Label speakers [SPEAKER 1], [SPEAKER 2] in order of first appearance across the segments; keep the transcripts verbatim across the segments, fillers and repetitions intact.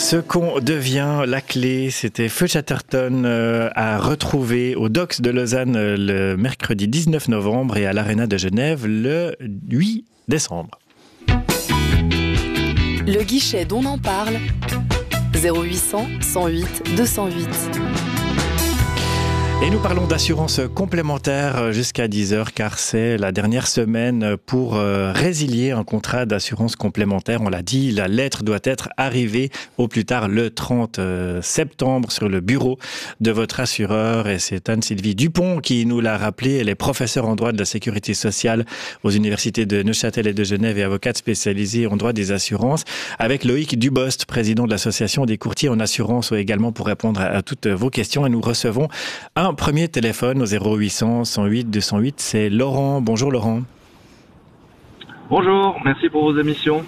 [SPEAKER 1] Ce qu'on devient, la clé, c'était Feu Chatterton euh, à retrouver au Docks de Lausanne euh, le mercredi dix-neuf novembre et à l'Arena de Genève le huit décembre.
[SPEAKER 2] Le guichet d'On en parle, zéro huit cent, cent huit, deux cent huit.
[SPEAKER 1] Et nous parlons d'assurance complémentaire jusqu'à dix heures car c'est la dernière semaine pour résilier un contrat d'assurance complémentaire. On l'a dit, la lettre doit être arrivée au plus tard le trente septembre sur le bureau de votre assureur. Et c'est Anne-Sylvie Dupont qui nous l'a rappelé. Elle est professeure en droit de la sécurité sociale aux universités de Neuchâtel et de Genève et avocate spécialisée en droit des assurances. Avec Loïc Dubost, président de l'association des courtiers en assurance, également pour répondre à toutes vos questions. Et nous recevons un Un premier téléphone au zéro huit cent, cent huit, deux cent huit, c'est Laurent. Bonjour Laurent.
[SPEAKER 3] Bonjour, merci pour vos émissions.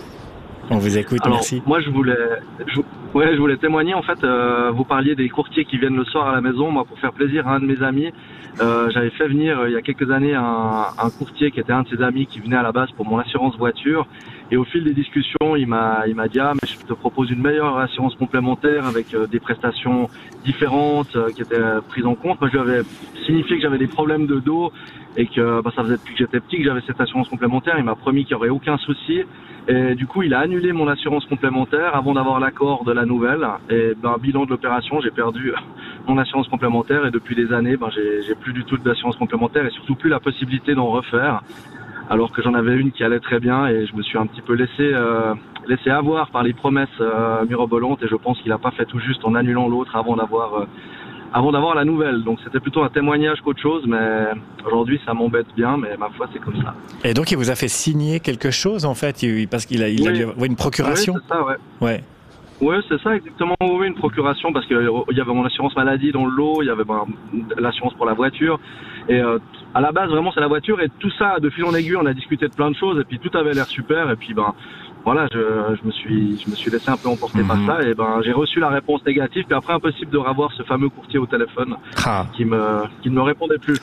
[SPEAKER 1] On vous écoute,
[SPEAKER 3] Alors,
[SPEAKER 1] merci.
[SPEAKER 3] Moi je voulais, je, ouais, je voulais témoigner, en fait, euh, vous parliez des courtiers qui viennent le soir à la maison. Moi, pour faire plaisir à un de mes amis, euh, j'avais fait venir euh, il y a quelques années un, un courtier qui était un de ses amis qui venait à la base pour mon assurance voiture. Et au fil des discussions, il m'a, il m'a dit ah mais je te propose une meilleure assurance complémentaire avec euh, des prestations différentes euh, qui étaient prises en compte. Moi, je lui avais signifié que j'avais des problèmes de dos et que bah, ça faisait depuis que j'étais petit que j'avais cette assurance complémentaire. Il m'a promis qu'il n'y aurait aucun souci. Et du coup, il a annulé mon assurance complémentaire avant d'avoir l'accord de la nouvelle. Et ben, bilan de l'opération, j'ai perdu mon assurance complémentaire. Et depuis des années, ben, j'ai, j'ai plus du tout d'assurance complémentaire et surtout plus la possibilité d'en refaire. Alors que j'en avais une qui allait très bien et je me suis un petit peu laissé euh, laissé avoir par les promesses euh, mirobolantes et je pense qu'il n'a pas fait tout juste en annulant l'autre avant d'avoir euh, avant d'avoir la nouvelle. Donc c'était plutôt un témoignage qu'autre chose, mais aujourd'hui ça m'embête bien, mais ma foi c'est comme ça.
[SPEAKER 1] Et donc il vous a fait signer quelque chose en fait, parce qu'il a, il
[SPEAKER 3] oui.
[SPEAKER 1] a eu une procuration.
[SPEAKER 3] Oui, c'est ça, ouais.
[SPEAKER 1] Ouais.
[SPEAKER 3] Oui, c'est ça, exactement. Oui, une procuration, parce qu'il y avait mon assurance maladie dans le lot, il y avait ben, l'assurance pour la voiture. Et euh, à la base, vraiment, c'est la voiture. Et tout ça, de fil en aiguille, on a discuté de plein de choses. Et puis, tout avait l'air super. Et puis, ben, voilà, je, je, me suis, je me suis laissé un peu emporter mmh. par ça. Et ben, j'ai reçu la réponse négative. Puis après, impossible de revoir ce fameux courtier au téléphone ah. qui, me, qui ne me répondait plus.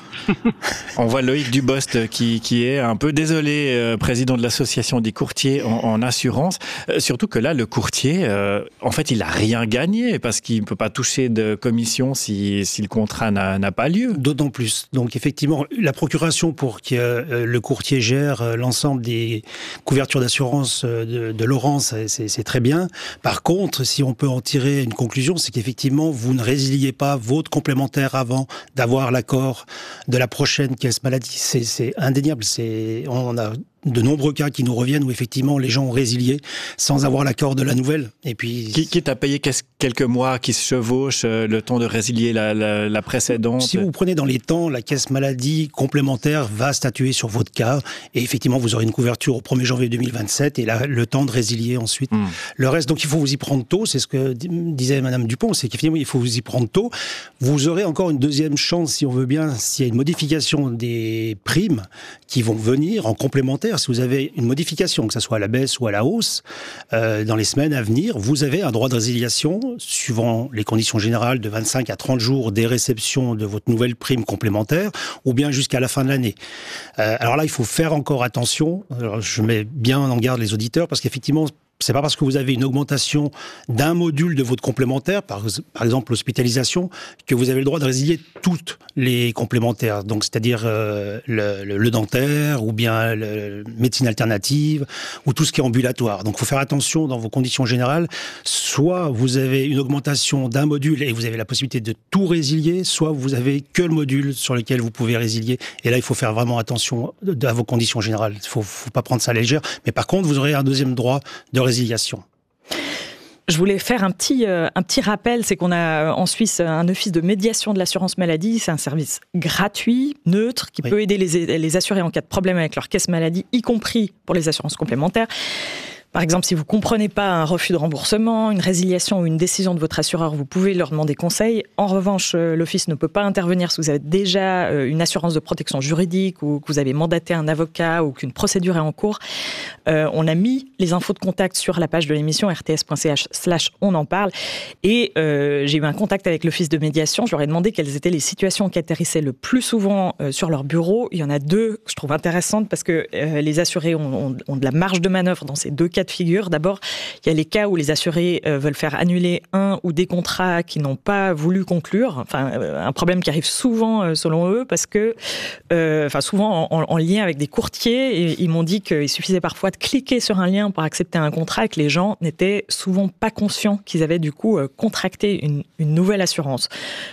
[SPEAKER 1] On voit Loïc Dubost qui, qui est un peu désolé, euh, président de l'association des courtiers en, en assurance. Euh, surtout que là, le courtier, euh, en fait, il n'a rien gagné parce qu'il ne peut pas toucher de commission si, si le contrat n'a, n'a pas lieu.
[SPEAKER 4] D'autant plus. Donc, effectivement, la procuration pour que euh, le courtier gère euh, l'ensemble des couvertures d'assurance euh, de, de Laurence, c'est, c'est très bien. Par contre, si on peut en tirer une conclusion, c'est qu'effectivement, vous ne résiliez pas votre complémentaire avant d'avoir l'accord de la prochaine caisse maladie. C'est, c'est indéniable. C'est, on a de nombreux cas qui nous reviennent où effectivement les gens ont résilié sans avoir l'accord de la nouvelle. Et puis
[SPEAKER 1] qui, qui t'a payé quelques mois qui se chevauchent euh, le temps de résilier la, la, la précédente.
[SPEAKER 4] Si vous prenez dans les temps, la caisse maladie complémentaire va statuer sur votre cas et effectivement vous aurez une couverture au premier janvier deux mille vingt-sept et là, le temps de résilier ensuite mmh. le reste. Donc il faut vous y prendre tôt, c'est ce que disait Madame Dupont, c'est qu'effectivement il faut vous y prendre tôt. Vous aurez encore une deuxième chance si on veut bien, s'il y a une modification des primes qui vont venir en complémentaire. Si vous avez une modification, que ce soit à la baisse ou à la hausse, euh, dans les semaines à venir, vous avez un droit de résiliation, suivant les conditions générales, de vingt-cinq à trente jours des réceptions de votre nouvelle prime complémentaire, ou bien jusqu'à la fin de l'année. Euh, alors là, il faut faire encore attention. Alors, je mets bien en garde les auditeurs, parce qu'effectivement, c'est pas parce que vous avez une augmentation d'un module de votre complémentaire, par, par exemple l'hospitalisation, que vous avez le droit de résilier toutes les complémentaires. Donc, c'est-à-dire euh, le, le, le dentaire, ou bien la médecine alternative, ou tout ce qui est ambulatoire. Donc, il faut faire attention dans vos conditions générales. Soit vous avez une augmentation d'un module et vous avez la possibilité de tout résilier, soit vous avez que le module sur lequel vous pouvez résilier. Et là, il faut faire vraiment attention à vos conditions générales. Il faut, faut pas prendre ça à la légère. Mais par contre, vous aurez un deuxième droit de résiliation.
[SPEAKER 5] Je voulais faire un petit, euh, un petit rappel, c'est qu'on a en Suisse un office de médiation de l'assurance maladie. C'est un service gratuit, neutre, qui oui. peut aider les, les assurés en cas de problème avec leur caisse maladie, y compris pour les assurances complémentaires. Par exemple, si vous ne comprenez pas un refus de remboursement, une résiliation ou une décision de votre assureur, vous pouvez leur demander conseil. En revanche, l'office ne peut pas intervenir si vous avez déjà une assurance de protection juridique ou que vous avez mandaté un avocat ou qu'une procédure est en cours. Euh, on a mis les infos de contact sur la page de l'émission r t s point c h slash on en parle. Et euh, j'ai eu un contact avec l'office de médiation. Je leur ai demandé quelles étaient les situations qui atterrissaient le plus souvent euh, sur leur bureau. Il y en a deux que je trouve intéressantes parce que euh, les assurés ont, ont, ont de la marge de manœuvre dans ces deux cas cas de figure. D'abord, il y a les cas où les assurés euh, veulent faire annuler un ou des contrats qu'ils n'ont pas voulu conclure. Enfin, euh, un problème qui arrive souvent, euh, selon eux, parce que, euh, enfin, souvent en, en lien avec des courtiers. Et ils m'ont dit qu'il suffisait parfois de cliquer sur un lien pour accepter un contrat et que les gens n'étaient souvent pas conscients qu'ils avaient du coup euh, contracté une, une nouvelle assurance.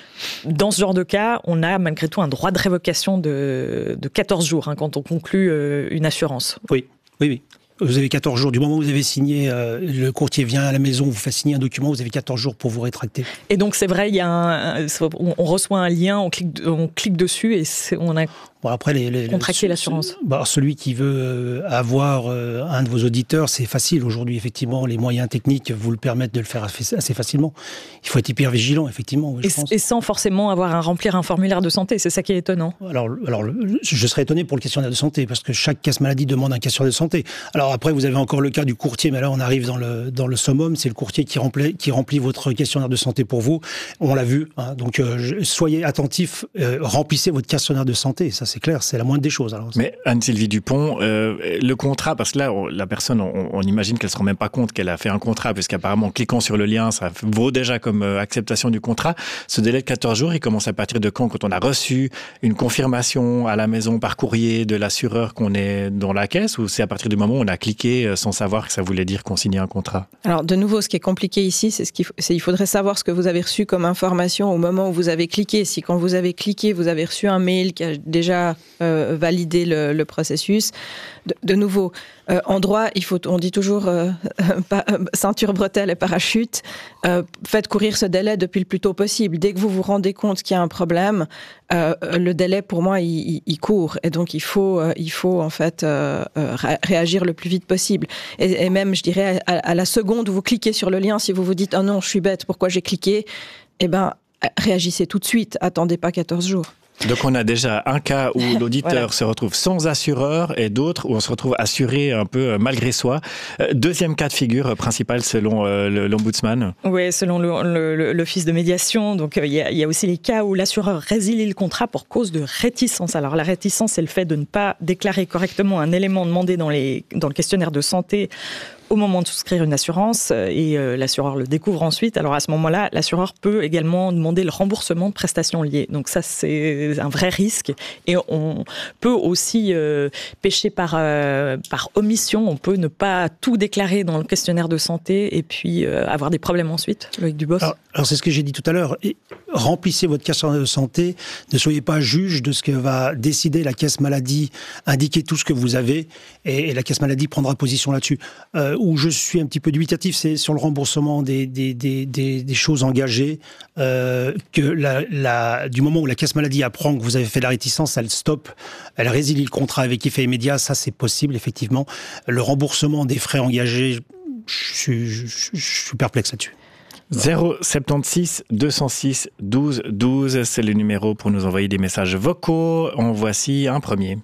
[SPEAKER 5] Dans ce genre de cas, on a malgré tout un droit de révocation de, de quatorze jours hein, quand on conclut euh, une assurance.
[SPEAKER 4] Oui, oui, oui. Vous avez quatorze jours. Du moment où vous avez signé, euh, le courtier vient à la maison, vous fait signer un document, vous avez quatorze jours pour vous rétracter.
[SPEAKER 5] Et donc, c'est vrai, il y a un, on, on reçoit un lien, on clique, on clique dessus et c'est, on a
[SPEAKER 4] bon, après, les, les,
[SPEAKER 5] contracté
[SPEAKER 4] les,
[SPEAKER 5] l'assurance.
[SPEAKER 4] Bah, celui qui veut avoir euh, un de vos auditeurs, c'est facile aujourd'hui, effectivement. Les moyens techniques vous le permettent de le faire assez facilement. Il faut être hyper vigilant, effectivement. Oui,
[SPEAKER 5] et,
[SPEAKER 4] je pense.
[SPEAKER 5] et sans forcément avoir à remplir un formulaire de santé, c'est ça qui est étonnant.
[SPEAKER 4] Alors, alors je serais étonné pour le questionnaire de santé, parce que chaque caisse maladie demande un questionnaire de santé. Alors après, vous avez encore le cas du courtier, mais là, on arrive dans le, dans le summum. C'est le courtier qui remplit, qui remplit votre questionnaire de santé pour vous. On l'a vu. Hein, donc, euh, soyez attentifs, euh, remplissez votre questionnaire de santé. Ça, c'est clair, c'est la moindre des choses. Alors,
[SPEAKER 1] mais Anne-Sylvie Dupont, euh, le contrat, parce que là, on, la personne, on, on imagine qu'elle ne se rend même pas compte qu'elle a fait un contrat, puisqu'apparemment, en cliquant sur le lien, ça vaut déjà comme euh, acceptation du contrat. Ce délai de quatorze jours, il commence à partir de quand ? Quand on a reçu une confirmation à la maison par courrier de l'assureur qu'on est dans la caisse, ou c'est à partir du moment où on a cliqué sans savoir que ça voulait dire qu'on signait un contrat ?
[SPEAKER 6] Alors, de nouveau, ce qui est compliqué ici, c'est qu'il c'est, il faudrait savoir ce que vous avez reçu comme information au moment où vous avez cliqué. Si quand vous avez cliqué, vous avez reçu un mail qui a déjà euh, validé le, le processus, de, de nouveau, euh, en droit, il faut, on dit toujours euh, euh, ceinture, bretelle et parachute. Euh, faites courir ce délai depuis le plus tôt possible. Dès que vous vous rendez compte qu'il y a un problème, euh, le délai, pour moi, il, il, il court. Et donc, il faut, euh, il faut en fait euh, euh, réagir le plus vite possible. Et, et même, je dirais, à, à la seconde où vous cliquez sur le lien, si vous vous dites « Ah non, je suis bête, pourquoi j'ai cliqué ?» Eh bien, réagissez tout de suite. Attendez pas quatorze jours.
[SPEAKER 1] Donc on a déjà un cas où l'auditeur voilà. se retrouve sans assureur et d'autres où on se retrouve assuré un peu malgré soi. Deuxième cas de figure principal selon l'ombudsman.
[SPEAKER 5] Oui, selon le, le, l'office de médiation. Donc il y, a, il y a aussi les cas où l'assureur résilie le contrat pour cause de réticence. Alors la réticence, c'est le fait de ne pas déclarer correctement un élément demandé dans, les, dans le questionnaire de santé au moment de souscrire une assurance et euh, l'assureur le découvre ensuite. Alors à ce moment-là, l'assureur peut également demander le remboursement de prestations liées. Donc ça, c'est un vrai risque. Et on peut aussi euh, pécher par, euh, par omission. On peut ne pas tout déclarer dans le questionnaire de santé et puis euh, avoir des problèmes ensuite, Loïc Dubos.
[SPEAKER 4] Alors, alors c'est ce que j'ai dit tout à l'heure. Et remplissez votre questionnaire de santé. Ne soyez pas juge de ce que va décider la caisse maladie. Indiquez tout ce que vous avez et, et la caisse maladie prendra position là-dessus. Euh, où je suis un petit peu dubitatif, c'est sur le remboursement des, des, des, des, des choses engagées, euh, que la, la, du moment où la caisse maladie apprend que vous avez fait la réticence, elle stoppe, elle résilie le contrat avec effet immédiat, ça c'est possible effectivement. Le remboursement des frais engagés, je, je, je, je suis perplexe là-dessus.
[SPEAKER 1] zéro soixante-seize deux cent six douze douze, c'est le numéro pour nous envoyer des messages vocaux. En voici un premier.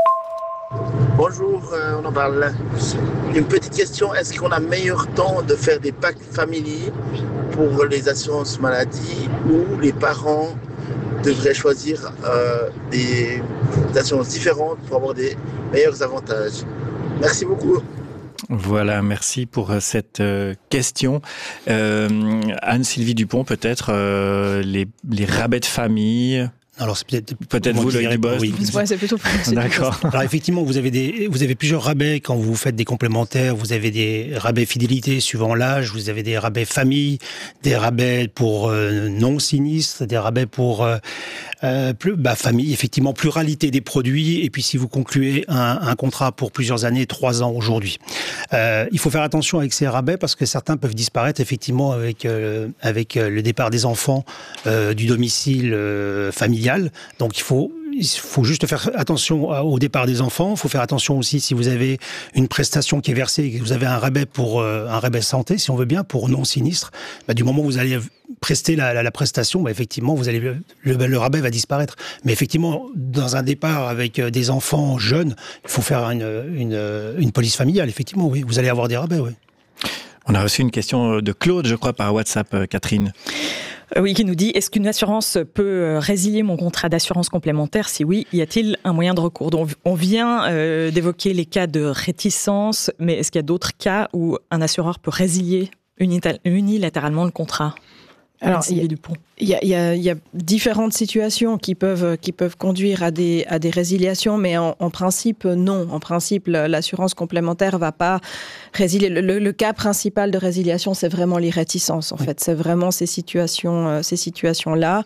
[SPEAKER 7] Bonjour, euh, on en parle. Une petite question, est-ce qu'on a meilleur temps de faire des packs family pour les assurances maladie ou les parents devraient choisir euh, des assurances différentes pour avoir des meilleurs avantages? Merci beaucoup.
[SPEAKER 1] Voilà, merci pour cette euh, question. Euh, Anne-Sylvie Dupont, peut-être euh, les, les rabais de famille.
[SPEAKER 4] Alors c'est peut-être
[SPEAKER 1] peut-être vous le Dubos.
[SPEAKER 6] Oui, ouais, c'est plutôt. C'est
[SPEAKER 1] D'accord.
[SPEAKER 6] plutôt...
[SPEAKER 4] Alors effectivement, vous avez des, vous avez plusieurs rabais quand vous faites des complémentaires. Vous avez des rabais fidélité suivant l'âge. Vous avez des rabais famille, des rabais pour euh, non sinistres, des rabais pour euh, euh, plus, bah, famille. Effectivement, pluralité des produits. Et puis si vous concluez un, un contrat pour plusieurs années, trois ans aujourd'hui, euh, il faut faire attention avec ces rabais parce que certains peuvent disparaître effectivement avec euh, avec le départ des enfants euh, du domicile euh, familial. Donc il faut, il faut juste faire attention au départ des enfants. Il faut faire attention aussi si vous avez une prestation qui est versée et que vous avez un rabais pour euh, un rabais santé, si on veut bien, pour non sinistre. Bah, du moment où vous allez prester la, la, la prestation, bah, effectivement, vous allez le, le, le rabais va disparaître. Mais effectivement, dans un départ avec des enfants jeunes, il faut faire une, une, une police familiale. Effectivement, oui, vous allez avoir des rabais, oui.
[SPEAKER 1] On a reçu une question de Claude, je crois, par WhatsApp, Catherine.
[SPEAKER 5] Oui, qui nous dit, est-ce qu'une assurance peut résilier mon contrat d'assurance complémentaire? Si oui, y a-t-il un moyen de recours? Donc, on vient euh, d'évoquer les cas de réticence, mais est-ce qu'il y a d'autres cas où un assureur peut résilier unilatéralement le contrat?
[SPEAKER 6] Alors, il y, y, y, y a différentes situations qui peuvent, qui peuvent conduire à des, à des résiliations, mais en, en principe, non. En principe, l'assurance complémentaire ne va pas résilier. Le, le cas principal de résiliation, c'est vraiment les réticences, en fait. C'est vraiment ces situations, ces situations-là.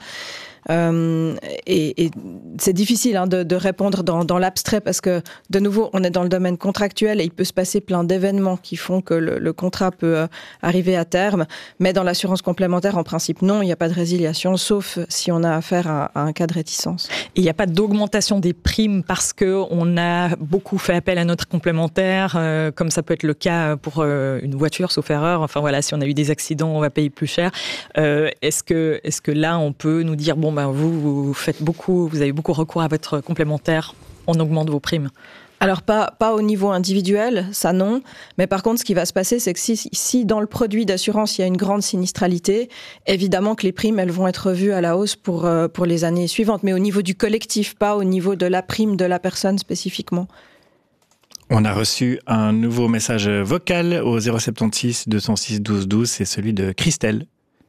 [SPEAKER 6] Euh, et, et c'est difficile hein, de, de répondre dans, dans l'abstrait parce que, de nouveau, on est dans le domaine contractuel et il peut se passer plein d'événements qui font que le, le contrat peut euh, arriver à terme. Mais dans l'assurance complémentaire, en principe, non, il n'y a pas de résiliation, sauf si on a affaire à, à un cas de réticence.
[SPEAKER 5] Il n'y a pas d'augmentation des primes parce qu'on a beaucoup fait appel à notre complémentaire, euh, comme ça peut être le cas pour euh, une voiture, sauf erreur. Enfin voilà, si on a eu des accidents, on va payer plus cher. Euh, est-ce que, est-ce que là, on peut nous dire, bon, ben, vous, vous faites beaucoup, vous avez beaucoup recours à votre complémentaire, on augmente vos primes?
[SPEAKER 6] Alors, pas, pas au niveau individuel, ça non. Mais par contre, ce qui va se passer, c'est que si, si dans le produit d'assurance, il y a une grande sinistralité, évidemment que les primes, elles vont être revues à la hausse pour, pour les années suivantes. Mais au niveau du collectif, pas au niveau de la prime de la personne spécifiquement.
[SPEAKER 1] On a reçu un nouveau message vocal au zéro sept six deux zéro six douze douze, c'est celui de Christelle.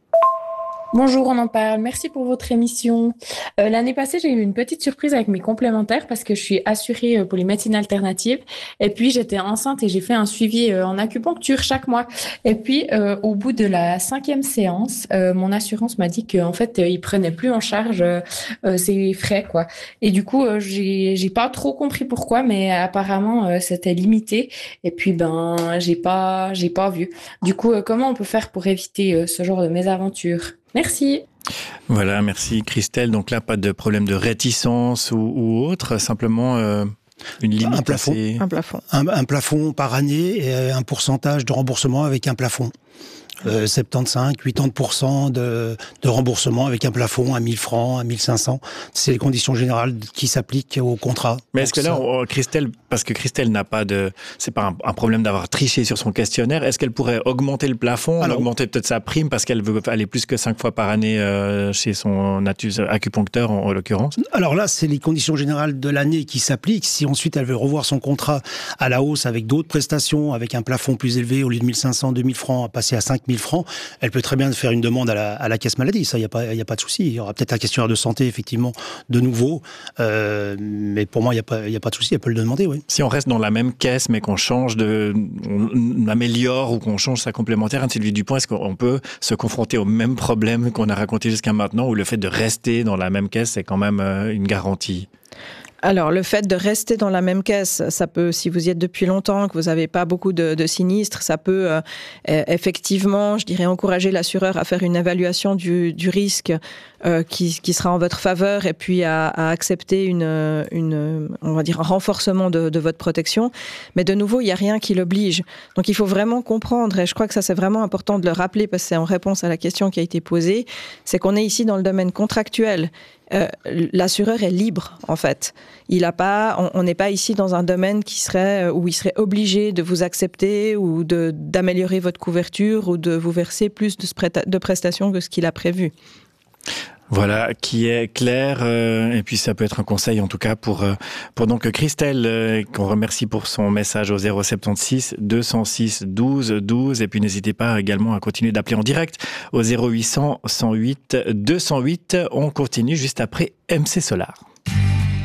[SPEAKER 8] Bonjour, on en parle. Merci pour votre émission. Euh, l'année passée, j'ai eu une petite surprise avec mes complémentaires parce que je suis assurée pour les médecines alternatives. Et puis, j'étais enceinte et j'ai fait un suivi euh, en acupuncture chaque mois. Et puis, euh, au bout de la cinquième séance, euh, mon assurance m'a dit qu'en fait, euh, ils prenaient plus en charge euh, ces frais, quoi. Et du coup, euh, j'ai, j'ai pas trop compris pourquoi, mais apparemment, euh, c'était limité. Et puis, ben, j'ai pas, j'ai pas vu. Du coup, euh, comment on peut faire pour éviter euh, ce genre de mésaventures? Merci.
[SPEAKER 1] Voilà, merci Christelle. Donc là, pas de problème de réticence ou, ou autre, simplement euh, une limite.
[SPEAKER 4] Un plafond.
[SPEAKER 1] Assez...
[SPEAKER 6] Un plafond.
[SPEAKER 4] Un, un plafond par année et un pourcentage de remboursement avec un plafond. Euh, soixante-quinze, quatre-vingts pour cent de, de remboursement avec un plafond à mille francs, à mille cinq cents. C'est les conditions générales qui s'appliquent au contrat.
[SPEAKER 1] Mais est-ce que là, on, Christelle, parce que Christelle n'a pas de, c'est pas un, un problème d'avoir triché sur son questionnaire, est-ce qu'elle pourrait augmenter le plafond, Alors, augmenter peut-être sa prime parce qu'elle veut aller plus que cinq fois par année euh, chez son acupuncteur en, en l'occurrence?
[SPEAKER 4] Alors là, c'est les conditions générales de l'année qui s'appliquent. Si ensuite elle veut revoir son contrat à la hausse avec d'autres prestations, avec un plafond plus élevé, au lieu de mille cinq cents, deux mille francs, à passer à cinq mille francs, elle peut très bien faire une demande à la, à la caisse maladie. Ça, il n'y a pas, il n'y a pas de souci. Il y aura peut-être un questionnaire de santé, effectivement, de nouveau. Euh, mais pour moi, il n'y a pas, il n'y a pas de souci. Elle peut le demander, oui.
[SPEAKER 1] Si on reste dans la même caisse, mais qu'on change de, on améliore ou qu'on change sa complémentaire, Anne-Sylvie Dupont, est-ce qu'on peut se confronter au même problème qu'on a raconté jusqu'à maintenant, où le fait de rester dans la même caisse, c'est quand même une garantie?
[SPEAKER 6] Alors, le fait de rester dans la même caisse, ça peut, si vous y êtes depuis longtemps, que vous n'avez pas beaucoup de, de sinistres, ça peut euh, effectivement, je dirais, encourager l'assureur à faire une évaluation du, du risque euh, qui, qui sera en votre faveur et puis à, à accepter une, une, on va dire, un renforcement de, de votre protection. Mais de nouveau, il n'y a rien qui l'oblige. Donc, il faut vraiment comprendre, et je crois que ça, c'est vraiment important de le rappeler parce que c'est en réponse à la question qui a été posée, c'est qu'on est ici dans le domaine contractuel. Euh, l'assureur est libre, en fait. Il a pas, on n'est pas ici dans un domaine qui serait, où il serait obligé de vous accepter ou de, d'améliorer votre couverture ou de vous verser plus de, de prestations que ce qu'il a prévu.
[SPEAKER 1] Voilà, qui est clair, euh, et puis ça peut être un conseil en tout cas pour euh, pour donc Christelle, euh, qu'on remercie pour son message au zéro sept six deux zéro six douze douze, et puis n'hésitez pas également à continuer d'appeler en direct au zéro huit cents cent huit deux cent huit. On continue juste après M C Solar.